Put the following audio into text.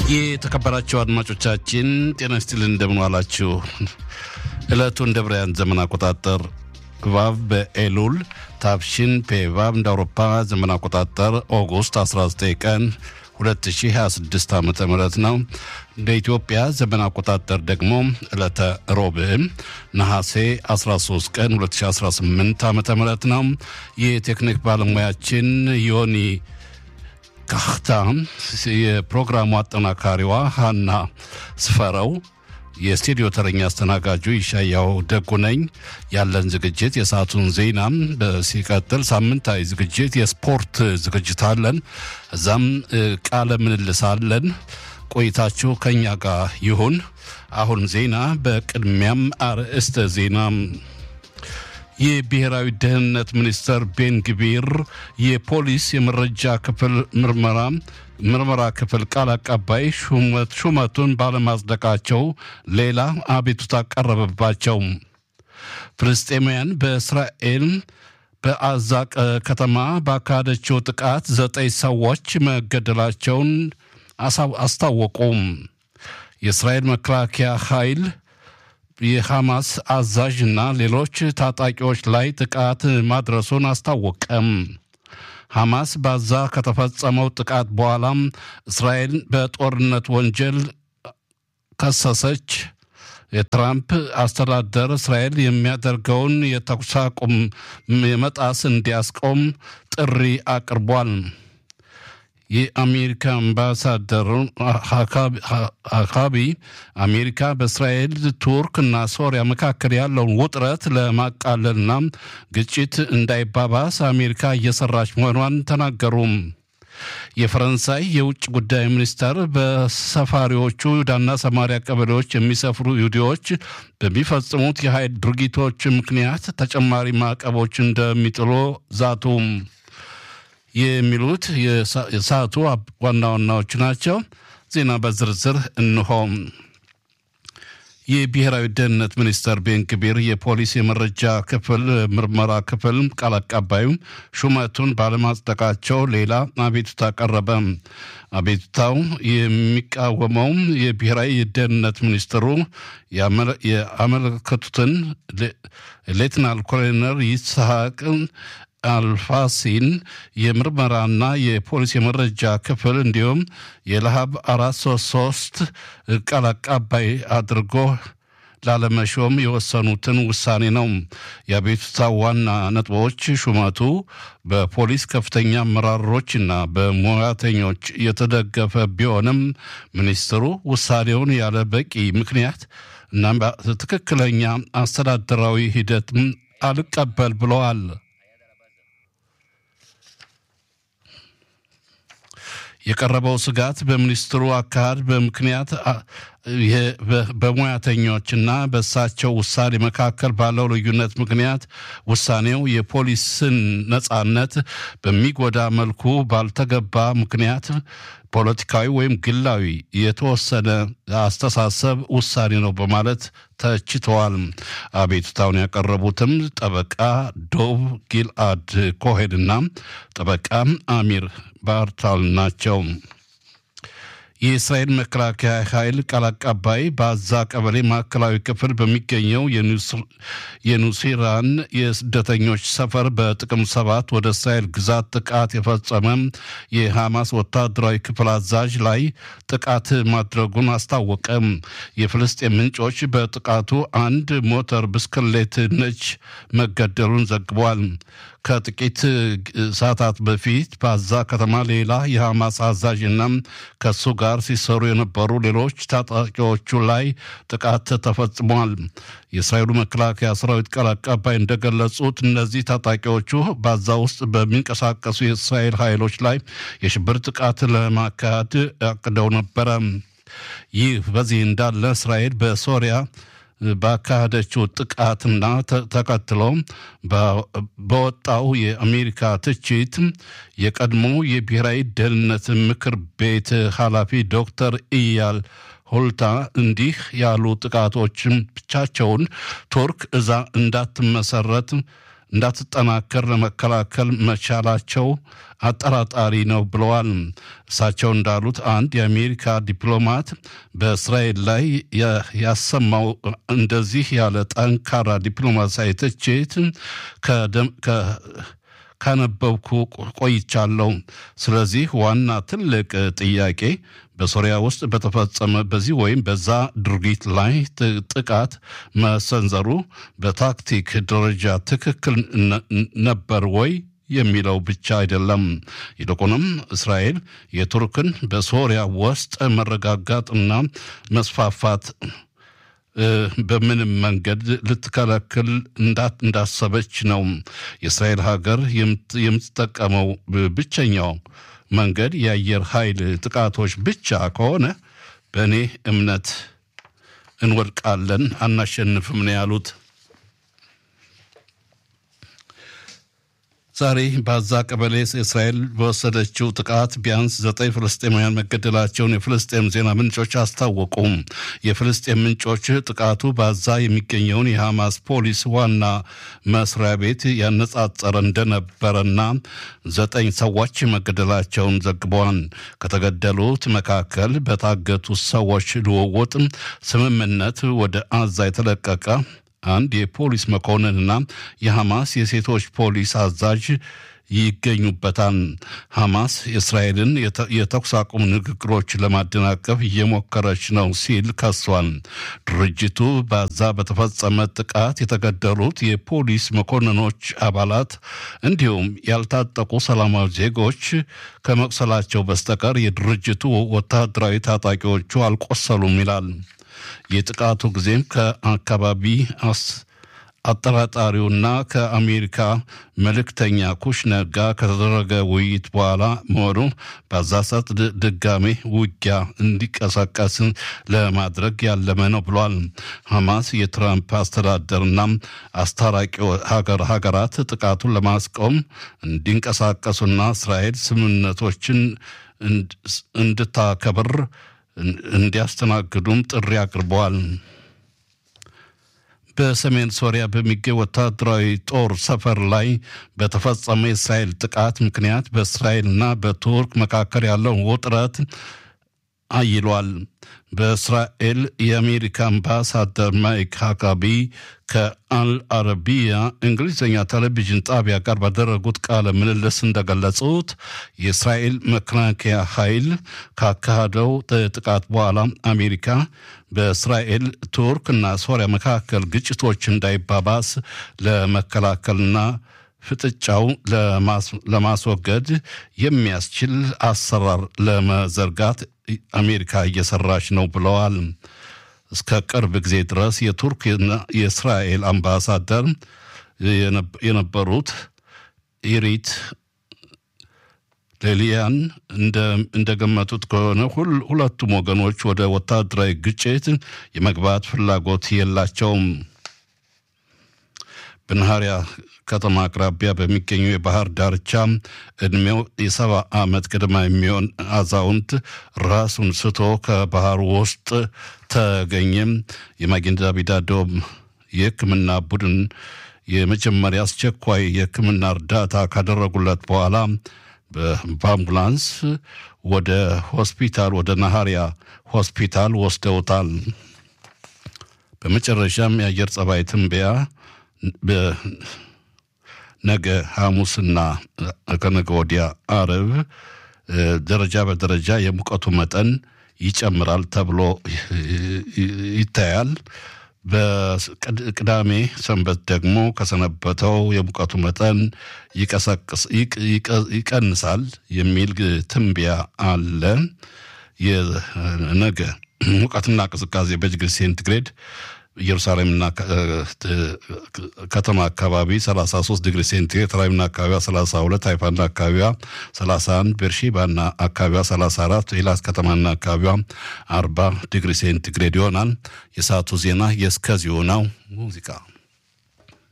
የተከበራችሁ አድማጮቻችን ጤና ይስጥልን እንደምን ዋላችሁ። ዕለቱን ደብረያን ዘመን አቆጣጠር ቫቭ በኤሉል ታፍሺን ፔቫቭ እንደ አውሮፓ ዘመን አቆጣጠር ኦገስት 19 ቀን 2026 ዓመተ ምህረት ነው። እንደ ኢትዮጵያ ዘመን አቆጣጠር ደግሞ ዕለተ ሮብዕ ነሐሴ 13 ቀን 2018 ዓመተ ምህረት ነው። የቴክኒክ ባለሙያችን ዮኒ ካህታ፣ የፕሮግራሙ አጠናካሪዋ ሃና ስፈረው፣ የስቱዲዮ ተረኛ አስተናጋጁ ይሻያው ደጉ ነኝ። ያለን ዝግጅት የሰዓቱን ዜና ሲቀጥል ሳምንታዊ ዝግጅት የስፖርት ዝግጅት አለን። እዛም ቃለ ምልልስ አለን። ቆይታችሁ ከኛ ጋር ይሁን። አሁን ዜና፣ በቅድሚያም አርዕስተ ዜና። የብሔራዊ ደህንነት ሚኒስትር ቤን ግቢር የፖሊስ የመረጃ ክፍል ምርመራ ክፍል ቃል አቀባይ ሹመቱን ባለማጽደቃቸው ሌላ አቤቱታ ቀረበባቸው። ፍልስጤማውያን በእስራኤል በአዛ ከተማ ባካሄደችው ጥቃት 9 ሰዎች መገደላቸውን አስታወቁም። የእስራኤል መከላከያ ኃይል የሐማስ አዛዥና ሌሎች ታጣቂዎች ላይ ጥቃት ማድረሱን አስታወቀም። ሐማስ ባዛ ከተፈጸመው ጥቃት በኋላም እስራኤል በጦርነት ወንጀል ከሰሰች። የትራምፕ አስተዳደር እስራኤል የሚያደርገውን የተኩስ አቁም የመጣስ እንዲያስቆም ጥሪ አቅርቧል። የአሜሪካ አምባሳደር ሀካቢ አሜሪካ በእስራኤል ቱርክ እና ሶሪያ መካከል ያለውን ውጥረት ለማቃለልና ግጭት እንዳይባባስ አሜሪካ እየሰራች መሆኗን ተናገሩ። የፈረንሳይ የውጭ ጉዳይ ሚኒስተር በሰፋሪዎቹ ይሁዳና ሰማሪያ ቀበሌዎች የሚሰፍሩ ይሁዲዎች በሚፈጽሙት የኃይል ድርጊቶች ምክንያት ተጨማሪ ማዕቀቦች እንደሚጥሉ ዛቱ። የሚሉት የሰዓቱ ዋና ዋናዎች ናቸው። ዜና በዝርዝር እንሆ። የብሔራዊ ደህንነት ሚኒስትር ቤን ግቢር የፖሊስ የመረጃ ክፍል ምርመራ ክፍል ቃል አቀባዩ ሹመቱን ባለማጽደቃቸው ሌላ አቤቱታ ቀረበ። አቤቱታው የሚቃወመው የብሔራዊ ደህንነት ሚኒስትሩ ያመለከቱትን ሌተናል ኮሎኔል ይስሐቅ አልፋሲን የምርመራና የፖሊስ የመረጃ ክፍል እንዲሁም የለሃብ 433 ቃል አቀባይ አድርጎ ላለመሾም የወሰኑትን ውሳኔ ነው። የአቤቱታ ዋና ነጥቦች ሹመቱ በፖሊስ ከፍተኛ አመራሮችና በሙያተኞች የተደገፈ ቢሆንም ሚኒስትሩ ውሳኔውን ያለ በቂ ምክንያት እና ትክክለኛ አስተዳደራዊ ሂደት አልቀበል ብለዋል። የቀረበው ስጋት በሚኒስትሩ አካሄድ በምክንያት በሙያተኞችና በእሳቸው ውሳኔ መካከል ባለው ልዩነት ምክንያት ውሳኔው የፖሊስን ነጻነት በሚጎዳ መልኩ ባልተገባ ምክንያት ፖለቲካዊ ወይም ግላዊ የተወሰነ አስተሳሰብ ውሳኔ ነው በማለት ተችተዋል። አቤቱታውን ያቀረቡትም ጠበቃ ዶቭ ጊልአድ ኮሄንና ጠበቃ አሚር ባርታል ናቸው። የእስራኤል መከላከያ ኃይል ቃል አቀባይ በአዛ ቀበሌ ማዕከላዊ ክፍል በሚገኘው የኑሲራን የስደተኞች ሰፈር በጥቅም 7 ወደ እስራኤል ግዛት ጥቃት የፈጸመ የሐማስ ወታደራዊ ክፍል አዛዥ ላይ ጥቃት ማድረጉን አስታወቀ። የፍልስጤም ምንጮች በጥቃቱ አንድ ሞተር ብስክሌት ነጅ መገደሉን ዘግቧል። ከጥቂት ሰዓታት በፊት በአዛ ከተማ ሌላ የሐማስ አዛዥና ከሱ ጋር ሲሰሩ የነበሩ ሌሎች ታጣቂዎቹ ላይ ጥቃት ተፈጽሟል። የእስራኤሉ መከላከያ ሰራዊት ቃል አቀባይ እንደገለጹት እነዚህ ታጣቂዎቹ በአዛ ውስጥ በሚንቀሳቀሱ የእስራኤል ኃይሎች ላይ የሽብር ጥቃት ለማካሄድ አቅደው ነበረ። ይህ በዚህ እንዳለ እስራኤል በሶሪያ ባካሄደችው ጥቃትና ተከትሎ በወጣው የአሜሪካ ትችት የቀድሞ የብሔራዊ ደህንነት ምክር ቤት ኃላፊ ዶክተር ኢያል ሆልታ እንዲህ ያሉ ጥቃቶች ብቻቸውን ቱርክ እዛ እንዳትመሰረት እንዳትጠናከር ለመከላከል መቻላቸው አጠራጣሪ ነው ብለዋል። እሳቸው እንዳሉት አንድ የአሜሪካ ዲፕሎማት በእስራኤል ላይ ያሰማው እንደዚህ ያለ ጠንካራ ዲፕሎማሲያዊ ትችት ካነበብኩ ቆይቻለሁ። ስለዚህ ዋና ትልቅ ጥያቄ በሶሪያ ውስጥ በተፈጸመ በዚህ ወይም በዛ ድርጊት ላይ ጥቃት መሰንዘሩ በታክቲክ ደረጃ ትክክል ነበር ወይ የሚለው ብቻ አይደለም። ይልቁንም እስራኤል የቱርክን በሶሪያ ውስጥ መረጋጋትና መስፋፋት በምንም መንገድ ልትከለክል እንዳሰበች ነው። የእስራኤል ሀገር የምትጠቀመው ብቸኛው መንገድ የአየር ኃይል ጥቃቶች ብቻ ከሆነ በእኔ እምነት እንወድቃለን፣ አናሸንፍም ነው ያሉት። ዛሬ በዛ ቀበሌ እስራኤል በወሰደችው ጥቃት ቢያንስ 9 ፍልስጤማውያን መገደላቸውን የፍልስጤም ዜና ምንጮች አስታወቁ። የፍልስጤም ምንጮች ጥቃቱ በዛ የሚገኘውን የሐማስ ፖሊስ ዋና መስሪያ ቤት ያነጻጸረ እንደነበረና 9 ሰዎች መገደላቸውን ዘግበዋል። ከተገደሉት መካከል በታገቱት ሰዎች ልውውጥ ስምምነት ወደ አዛ የተለቀቀ አንድ የፖሊስ መኮንንና የሐማስ የሴቶች ፖሊስ አዛዥ ይገኙበታል። ሐማስ የእስራኤልን የተኩስ አቁም ንግግሮች ለማደናቀፍ እየሞከረች ነው ሲል ከሷል። ድርጅቱ በዛ በተፈጸመ ጥቃት የተገደሉት የፖሊስ መኮንኖች አባላት እንዲሁም ያልታጠቁ ሰላማዊ ዜጎች ከመቁሰላቸው በስተቀር የድርጅቱ ወታደራዊ ታጣቂዎቹ አልቆሰሉም ይላል። የጥቃቱ ጊዜም ከአካባቢ አጠራጣሪውና ከአሜሪካ መልእክተኛ ኩሽነር ጋር ከተደረገ ውይይት በኋላ መሆኑ በዛሳት ድጋሜ ውጊያ እንዲቀሰቀስ ለማድረግ ያለመ ነው ብሏል። ሐማስ የትራምፕ አስተዳደርና አስታራቂ ሀገራት ጥቃቱን ለማስቆም እንዲንቀሳቀሱና እስራኤል ስምምነቶችን እንድታከብር እንዲያስተናግዱም ጥሪ አቅርበዋል። በሰሜን ሶሪያ በሚገኝ ወታደራዊ ጦር ሰፈር ላይ በተፈጸመ የእስራኤል ጥቃት ምክንያት በእስራኤልና በቱርክ መካከል ያለው ውጥረት አይሏል። በእስራኤል የአሜሪካ አምባሳደር ማይክ ሃካቢ ከአልአረቢያ እንግሊዝኛ ቴሌቪዥን ጣቢያ ጋር ባደረጉት ቃለ ምልልስ እንደገለጹት የእስራኤል መከላከያ ኃይል ካካሄደው ጥቃት በኋላ አሜሪካ በእስራኤል ቱርክና ሶሪያ መካከል ግጭቶች እንዳይባባስ ለመከላከልና ፍጥጫው ለማስወገድ የሚያስችል አሰራር ለመዘርጋት አሜሪካ እየሰራች ነው ብለዋል። እስከ ቅርብ ጊዜ ድረስ የቱርክና የእስራኤል አምባሳደር የነበሩት ኢሪት ሌሊያን እንደገመቱት ከሆነ ሁለቱም ወገኖች ወደ ወታደራዊ ግጭት የመግባት ፍላጎት የላቸውም። በናሃሪያ ከተማ አቅራቢያ በሚገኘው የባህር ዳርቻ እድሜው የ70 ዓመት ገደማ የሚሆን አዛውንት ራሱን ስቶ ከባህር ውስጥ ተገኘ። የማጌን ዳቪድ አዶም የሕክምና ቡድን የመጀመሪያ አስቸኳይ የሕክምና እርዳታ ካደረጉለት በኋላ በአምቡላንስ ወደ ሆስፒታል ወደ ናሃሪያ ሆስፒታል ወስደውታል። በመጨረሻም የአየር ጸባይ ትንበያ ነገ ሐሙስና ከነገ ወዲያ አርብ ደረጃ በደረጃ የሙቀቱ መጠን ይጨምራል ተብሎ ይታያል። በቅዳሜ ሰንበት ደግሞ ከሰነበተው የሙቀቱ መጠን ይቀንሳል የሚል ትንበያ አለ። የነገ ሙቀትና ቅዝቃዜ በዲግሪ ሴንቲግሬድ ኢየሩሳሌምና ከተማ አካባቢ 33 ዲግሪ ሴንቲግሬድ፣ ተራዊና አካባቢዋ 32፣ ሃይፋና አካባቢዋ 31፣ ቤርሼባና አካባቢዋ 34፣ ኤላት ከተማና አካባቢዋ 40 ዲግሪ ሴንቲግሬድ ይሆናል። የሰዓቱ ዜና የእስከዚሁ ነው። ሙዚቃ